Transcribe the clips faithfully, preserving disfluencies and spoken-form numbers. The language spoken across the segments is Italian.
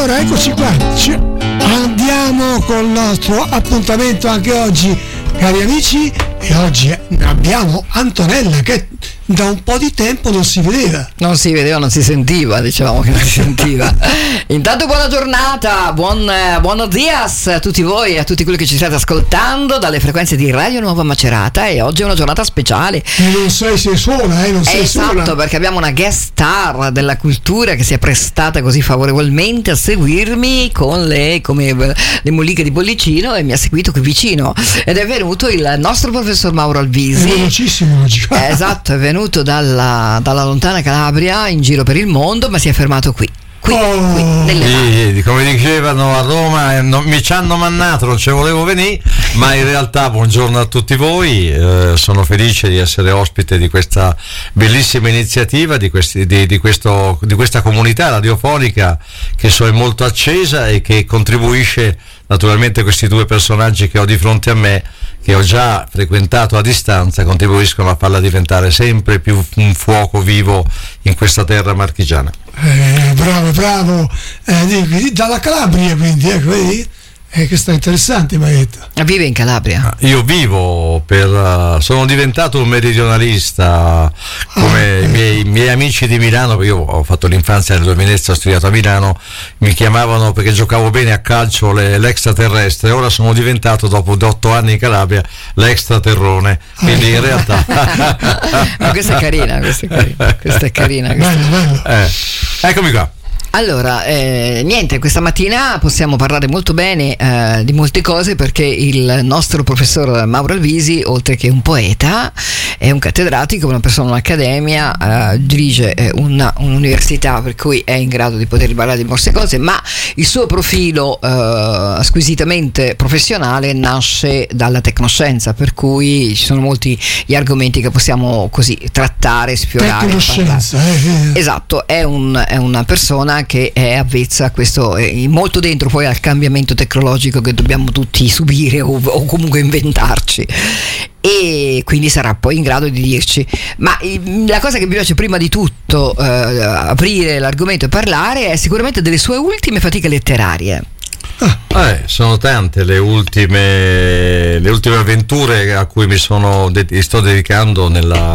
allora eccoci qua, andiamo con il nostro appuntamento anche oggi, cari amici, e oggi abbiamo Antonella che da un po' di tempo non si vedeva. Non si vedeva, non si sentiva, dicevamo che non si sentiva. Intanto buona giornata, buon, buonos dias a tutti voi e a tutti quelli che ci state ascoltando dalle frequenze di Radio Nuova Macerata, e oggi è una giornata speciale. E non sei se sola, eh, non sei esatto, sola. Perché abbiamo una guest star della cultura che si è prestata così favorevolmente a seguirmi con le, come le molliche di bollicino, e mi ha seguito qui vicino. Ed è venuto il nostro professor Mauro Alvisi. È velocissimo oggi. Esatto, è venuto dalla, dalla lontana Calabria in giro per il mondo, ma si è fermato qui. Qui, oh. qui nelle sì, come dicevano a Roma, eh, non, mi ci hanno mannato, non ci volevo venire, ma in realtà buongiorno a tutti voi, eh, sono felice di essere ospite di questa bellissima iniziativa, di, questi, di, di, questo, di questa comunità radiofonica che so è molto accesa e che contribuisce naturalmente a questi due personaggi che ho di fronte a me, che ho già frequentato a distanza, contribuiscono a farla diventare sempre più un fuoco vivo in questa terra marchigiana. Eh, bravo, bravo, eh, dalla Calabria quindi, ecco, vedi? Eh, che sta interessante, mi hai detto. Vive in Calabria? Io vivo per uh, sono diventato un meridionalista come ah, i, miei, i miei amici di Milano, perché io ho fatto l'infanzia nel Venezia, ho studiato a Milano, mi chiamavano perché giocavo bene a calcio le, l'extraterrestre. Ora sono diventato, dopo otto anni in Calabria, l'extraterrone, quindi in realtà ma questa è carina, questa è carina, questa è carina, questa... Bello, bello. Eh, eccomi qua. Allora, eh, niente, questa mattina possiamo parlare molto bene eh, di molte cose, perché il nostro professor Mauro Alvisi, oltre che un poeta, è un cattedratico, una persona, un'accademia, eh, dirige eh, una, un'università, per cui è in grado di poter parlare di molte cose, ma il suo profilo eh, squisitamente professionale nasce dalla tecnoscienza, per cui ci sono molti gli argomenti che possiamo così trattare, sfiorare. Tecnoscienza, eh, eh. Esatto, è, un, è una persona che è avvezza a questo, è molto dentro poi al cambiamento tecnologico che dobbiamo tutti subire o, o comunque inventarci, e quindi sarà poi in grado di dirci. Ma la cosa che mi piace prima di tutto eh, aprire l'argomento e parlare è sicuramente delle sue ultime fatiche letterarie. Eh, sono tante le ultime le ultime avventure a cui mi sono de- sto dedicando nella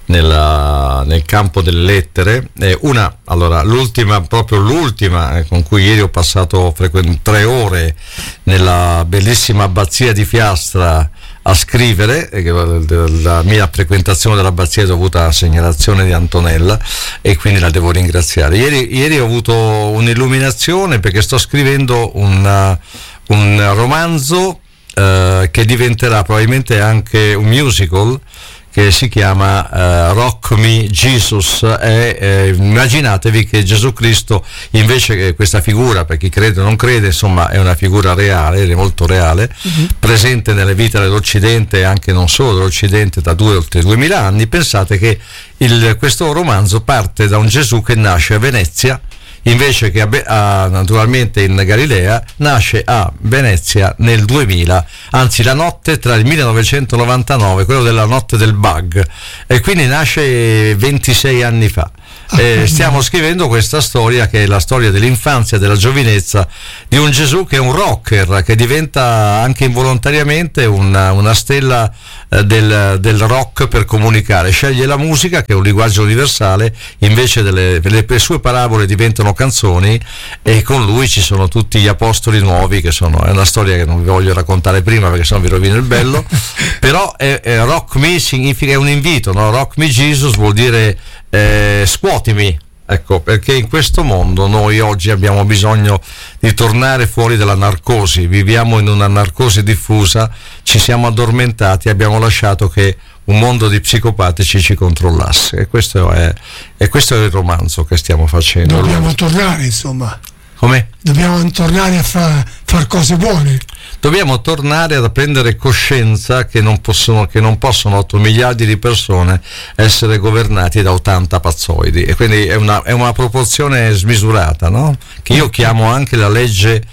Nella, nel campo delle lettere. Eh, una, allora, l'ultima, proprio l'ultima, eh, con cui ieri ho passato frequ- tre ore nella bellissima abbazia di Fiastra a scrivere, eh, la mia frequentazione dell'abbazia è dovuta alla segnalazione di Antonella, e quindi la devo ringraziare. Ieri, ieri ho avuto un'illuminazione perché sto scrivendo un, un romanzo eh, che diventerà probabilmente anche un musical, che si chiama uh, Rock Me Jesus. E, eh, immaginatevi che Gesù Cristo, invece che questa figura, per chi crede o non crede, insomma è una figura reale, è molto reale, uh-huh. presente nelle vite dell'Occidente e anche non solo dell'Occidente da due oltre duemila anni. Pensate che il, questo romanzo parte da un Gesù che nasce a Venezia, invece che a, a, naturalmente in Galilea, nasce a Venezia nel duemila, anzi la notte tra il millenovecentonovantanove, quello della notte del bug, e quindi nasce ventisei anni fa. Eh, stiamo scrivendo questa storia, che è la storia dell'infanzia e della giovinezza di un Gesù che è un rocker, che diventa anche involontariamente una, una stella eh, del, del rock per comunicare. Sceglie la musica, che è un linguaggio universale, invece delle le, le sue parabole diventano canzoni, e con lui ci sono tutti gli apostoli nuovi, che sono, è una storia che non vi voglio raccontare prima perché sennò vi rovino il bello. Però è, è Rock Me significa, è un invito, no? Rock Me Jesus vuol dire Eh, scuotimi, ecco, perché in questo mondo noi oggi abbiamo bisogno di tornare fuori dalla narcosi. Viviamo in una narcosi diffusa, ci siamo addormentati, abbiamo lasciato che un mondo di psicopatici ci controllasse, e questo è, e questo è il romanzo che stiamo facendo. Dobbiamo tornare, insomma. Come? Dobbiamo tornare a fa, far cose buone. Dobbiamo tornare a prendere coscienza che non possono, che non possono otto miliardi di persone essere governati da ottanta pazzoidi, e quindi è una, è una proporzione smisurata, no? Che io chiamo anche la legge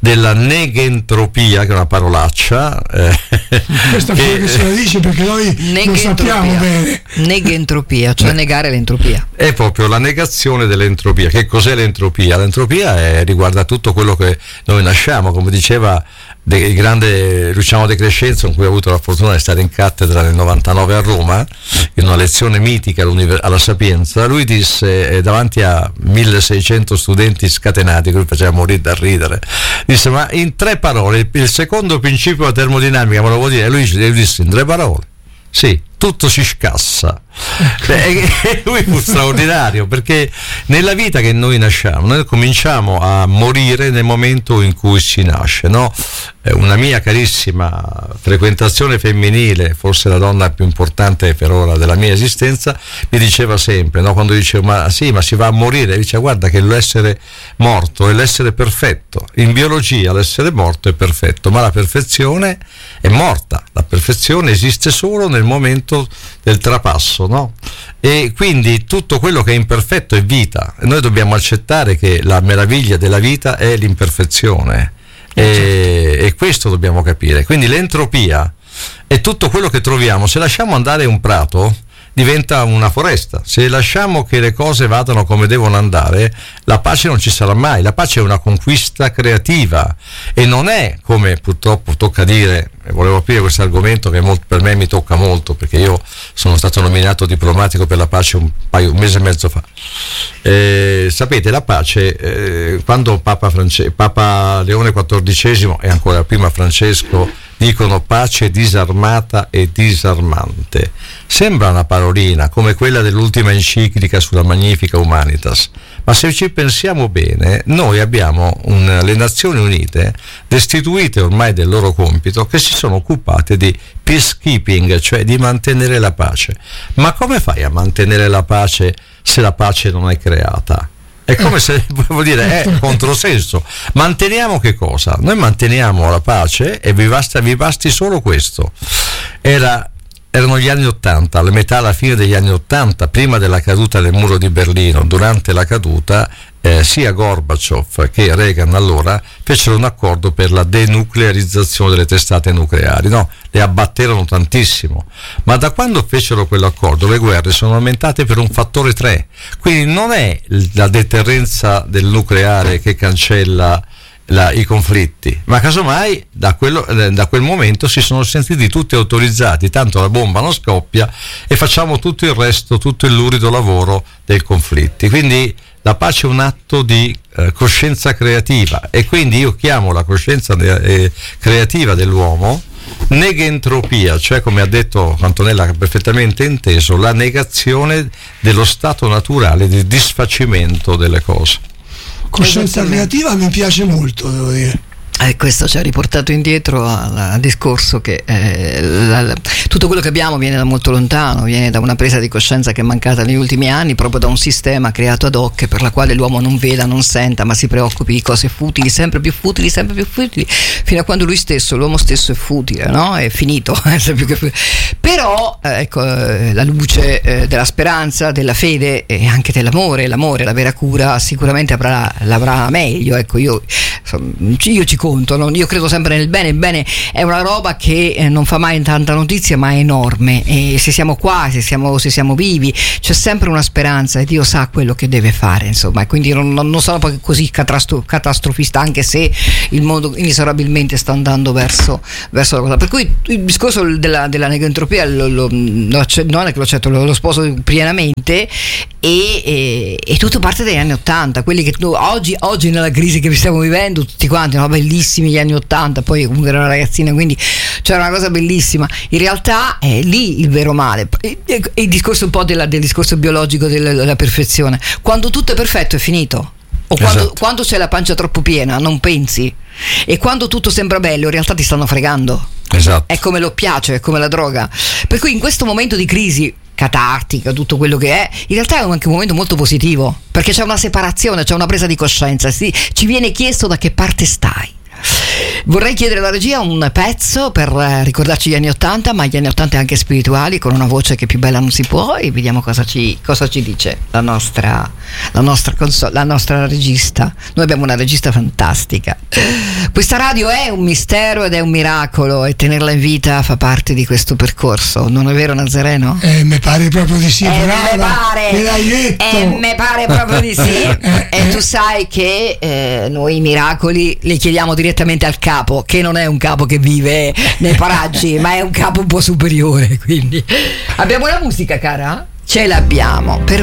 della negentropia, che è una parolaccia. Eh, Questa è quello che se la dice perché noi lo sappiamo bene. Negentropia, cioè Beh, negare l'entropia. È proprio la negazione dell'entropia. Che cos'è l'entropia? L'entropia è, riguarda tutto quello che noi nasciamo, come diceva De, il grande Luciano De Crescenzo, con cui ho avuto la fortuna di stare in cattedra nel novantanove a Roma, in una lezione mitica alla Sapienza. Lui disse, eh, davanti a milleseicento studenti scatenati, che lui faceva morire da ridere, disse: ma in tre parole, il, il secondo principio della termodinamica me lo vuol dire? E lui, lui disse in tre parole: sì, tutto si scassa. Beh, lui fu straordinario, perché nella vita che noi nasciamo, noi cominciamo a morire nel momento in cui si nasce, no? Una mia carissima frequentazione femminile, forse la donna più importante per ora della mia esistenza, mi diceva sempre, no? Quando dicevo: ma sì, ma si va a morire, dice: guarda che l'essere morto è l'essere perfetto. In biologia l'essere morto è perfetto, ma la perfezione è morta. La perfezione esiste solo nel momento del trapasso, no? E quindi tutto quello che è imperfetto è vita, e noi dobbiamo accettare che la meraviglia della vita è l'imperfezione, e, e questo dobbiamo capire. Quindi l'entropia è tutto quello che troviamo. Se lasciamo andare un prato, diventa una foresta. Se lasciamo che le cose vadano come devono andare, la pace non ci sarà mai. La pace è una conquista creativa, e non è, come purtroppo tocca dire, e volevo aprire questo argomento che molto, per me mi tocca molto, perché io sono stato nominato diplomatico per la pace un, paio, un mese e mezzo fa. Eh, sapete, la pace, eh, quando Papa, France, Papa Leone quattordicesimo e ancora prima Francesco dicono pace disarmata e disarmante, sembra una parolina come quella dell'ultima enciclica sulla Magnifica Humanitas, ma se ci pensiamo bene, noi abbiamo un, le Nazioni Unite destituite ormai del loro compito, che si sono occupate di peacekeeping, cioè di mantenere la pace. Ma come fai a mantenere la pace se la pace non è creata? È come se, vuol dire, è controsenso. Manteniamo che cosa? Noi manteniamo la pace, e vi basta, vi basti solo questo. Era, erano gli anni Ottanta, la metà alla fine degli anni Ottanta, prima della caduta del muro di Berlino. Durante la caduta eh, sia Gorbaciov che Reagan allora fecero un accordo per la denuclearizzazione delle testate nucleari, no? Le abbatterono tantissimo, ma da quando fecero quell'accordo le guerre sono aumentate per un fattore tre. Quindi non è la deterrenza del nucleare che cancella La, i conflitti, ma casomai da, quello, eh, da quel momento si sono sentiti tutti autorizzati, tanto la bomba non scoppia e facciamo tutto il resto, tutto il lurido lavoro dei conflitti. Quindi la pace è un atto di eh, coscienza creativa, e quindi io chiamo la coscienza de- eh, creativa dell'uomo negentropia, cioè, come ha detto Antonella, perfettamente inteso, la negazione dello stato naturale di disfacimento delle cose. Coscienza creativa mi piace molto, devo dire. Eh, questo ci ha riportato indietro al, al discorso che eh, la, la, tutto quello che abbiamo viene da molto lontano, viene da una presa di coscienza che è mancata negli ultimi anni, proprio da un sistema creato ad hoc per la quale l'uomo non veda, non senta, ma si preoccupi di cose futili, sempre più futili, sempre più futili, fino a quando lui stesso, l'uomo stesso è futile, no? È finito. Però eh, ecco, la luce eh, della speranza, della fede e anche dell'amore, l'amore, la vera cura sicuramente avrà, l'avrà meglio. Ecco, io, io ci conto, no? Io credo sempre nel bene. Il bene è una roba che eh, non fa mai tanta notizia, ma è enorme, e se siamo qua, se siamo, se siamo vivi, c'è sempre una speranza, e Dio sa quello che deve fare, insomma, e quindi non, non sono poi così catastro- catastrofista, anche se il mondo inesorabilmente sta andando verso, verso la cosa. Per cui il discorso della, della negentropia lo, lo, lo, non è che lo accetto, lo, lo sposo pienamente, e, e, e tutto parte dagli anni Ottanta, quelli che tu, oggi, oggi nella crisi che stiamo vivendo tutti quanti, no? Bellissimi gli anni Ottanta, poi comunque ero una ragazzina, quindi c'era una cosa bellissima. In realtà è lì il vero male, e, e, e il discorso un po' della, del discorso biologico della, della perfezione. Quando tutto è perfetto è finito, o quando, esatto. quando c'è la pancia troppo piena non pensi, e quando tutto sembra bello in realtà ti stanno fregando. Esatto. È come l'oppiaceo, è come la droga. Per cui in questo momento di crisi catartica, tutto quello che è, in realtà è anche un momento molto positivo, perché c'è una separazione, c'è una presa di coscienza, sì, ci viene chiesto da che parte stai. Vorrei chiedere alla regia un pezzo per ricordarci gli anni ottanta, ma gli anni ottanta anche spirituali, con una voce che più bella non si può, e vediamo cosa ci, cosa ci dice la nostra, la nostra console, la nostra regista. Noi abbiamo una regista fantastica. Questa radio è un mistero ed è un miracolo, e tenerla in vita fa parte di questo percorso, non è vero, Nazareno? Eh, mi pare proprio di sì, Eh, brava, me pare, me l'hai detto. eh, me pare proprio di sì. E tu sai che eh, noi i miracoli li chiediamo direttamente al capo, che non è un capo che vive nei paraggi, ma è un capo un po' superiore. Quindi abbiamo la musica, cara? Ce l'abbiamo. Per